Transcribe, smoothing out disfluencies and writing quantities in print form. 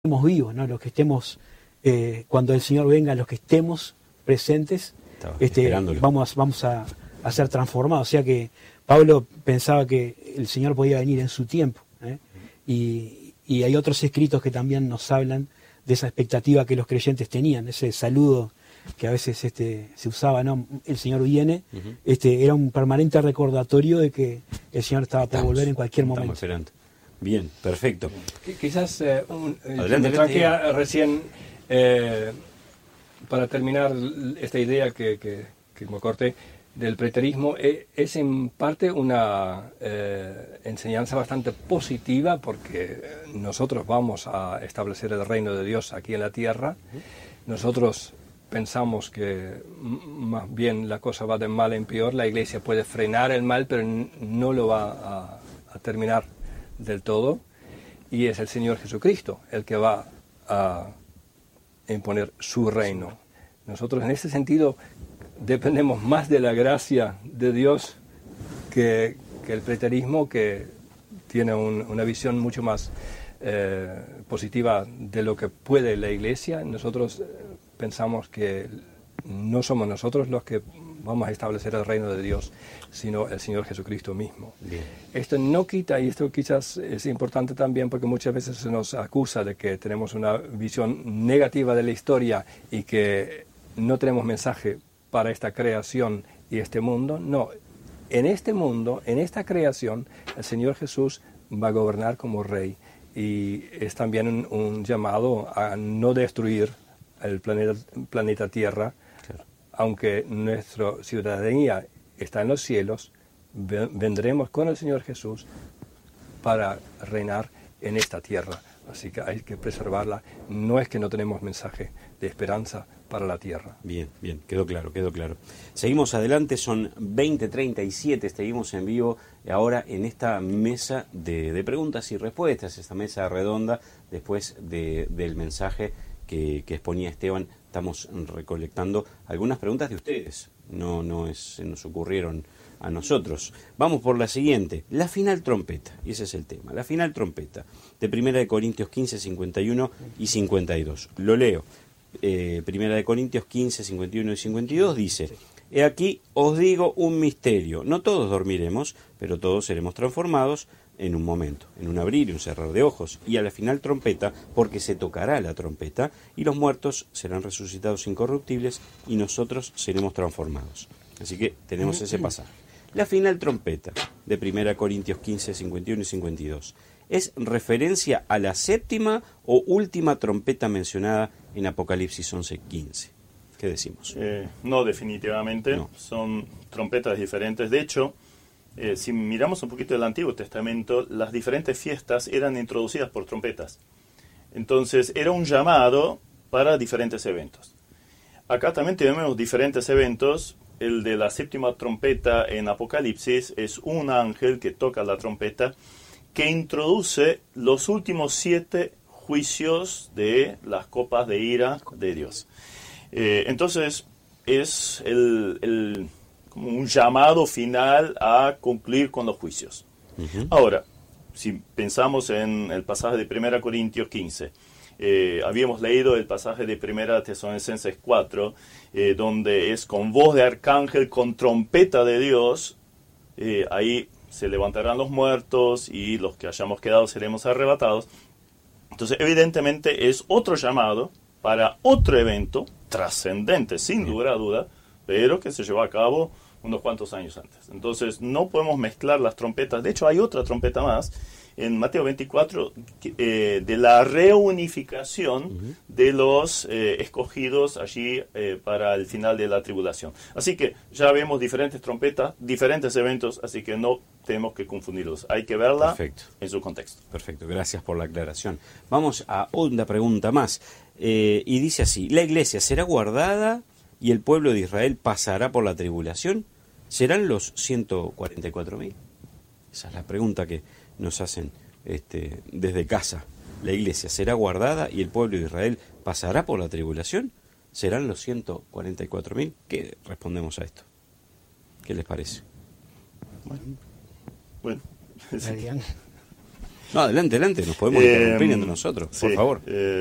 estemos vivos, ¿no? Los que estemos, cuando el Señor venga, los que estemos presentes, vamos a ser transformados. O sea que Pablo pensaba que el Señor podía venir en su tiempo, ¿eh? Y hay otros escritos que también nos hablan de esa expectativa que los creyentes tenían, ese saludo que a veces se usaba, ¿no? El Señor viene, era un permanente recordatorio de que el Señor estaba por volver en cualquier momento. Esperando. Bien, perfecto. Quizás Adelante, me traquea recién, para terminar esta idea que me corté del preterismo, es en parte una enseñanza bastante positiva, porque nosotros vamos a establecer el reino de Dios aquí en la tierra. Nosotros pensamos que más bien la cosa va de mal en peor. La Iglesia puede frenar el mal, pero no lo va a terminar del todo, y es el Señor Jesucristo el que va a imponer su reino. Nosotros en ese sentido dependemos más de la gracia de Dios que el preterismo, que tiene una visión mucho más positiva de lo que puede la Iglesia. Nosotros pensamos que no somos nosotros los que vamos a establecer el reino de Dios, sino el Señor Jesucristo mismo. Bien. Esto no quita, y esto quizás es importante también, porque muchas veces se nos acusa de que tenemos una visión negativa de la historia y que no tenemos mensaje para esta creación y este mundo. No, en este mundo, en esta creación, el Señor Jesús va a gobernar como Rey, y es también un llamado a no destruir el planeta Tierra. Aunque nuestra ciudadanía está en los cielos, vendremos con el Señor Jesús para reinar en esta tierra. Así que hay que preservarla. No es que no tenemos mensaje de esperanza para la tierra. Bien, bien, quedó claro. Seguimos adelante, son 20:37, seguimos en vivo ahora en esta mesa de preguntas y respuestas, esta mesa redonda, después del mensaje que exponía Esteban. Estamos recolectando algunas preguntas de ustedes, se nos ocurrieron a nosotros. Vamos por la siguiente, la final trompeta, y ese es el tema, la final trompeta, de 1 Corintios 15, 51 y 52. Lo leo, 1 Corintios 15, 51 y 52 dice: He aquí os digo un misterio, no todos dormiremos, pero todos seremos transformados en un momento, en un abrir y un cerrar de ojos, y a la final trompeta, porque se tocará la trompeta, y los muertos serán resucitados incorruptibles, y nosotros seremos transformados. Así que tenemos ese pasaje. La final trompeta, de 1 Corintios 15, 51 y 52, ¿es referencia a la séptima o última trompeta mencionada en Apocalipsis 11, 15? ¿Qué decimos? No, definitivamente, no. Son trompetas diferentes. De hecho, si miramos un poquito el Antiguo Testamento, las diferentes fiestas eran introducidas por trompetas. Entonces, era un llamado para diferentes eventos. Acá también tenemos diferentes eventos. El de la séptima trompeta en Apocalipsis es un ángel que toca la trompeta, que introduce los últimos 7 juicios de las copas de ira de Dios. Entonces, es como un llamado final a cumplir con los juicios. Ahora, si pensamos en el pasaje de 1 Corintios 15, habíamos leído el pasaje de 1 Tesalonicenses 4, donde es con voz de arcángel, con trompeta de Dios, ahí se levantarán los muertos y los que hayamos quedado seremos arrebatados. Entonces, evidentemente es otro llamado para otro evento trascendente, sin lugar a duda, pero que se llevó a cabo unos cuantos años antes. Entonces, no podemos mezclar las trompetas. De hecho, hay otra trompeta más en Mateo 24, de la reunificación de los escogidos allí para el final de la tribulación. Así que ya vemos diferentes trompetas, diferentes eventos, así que no tenemos que confundirlos. Hay que verla en su contexto. Perfecto, gracias por la aclaración. Vamos a una pregunta más. Y dice así: ¿la iglesia será guardada y el pueblo de Israel pasará por la tribulación? ¿Serán los 144.000? Esa es la pregunta que nos hacen desde casa. ¿La iglesia será guardada y el pueblo de Israel pasará por la tribulación? ¿Serán los 144.000? ¿Qué respondemos a esto? ¿Qué les parece? Bueno. No, adelante, nos podemos interrumpir entre nosotros, por favor.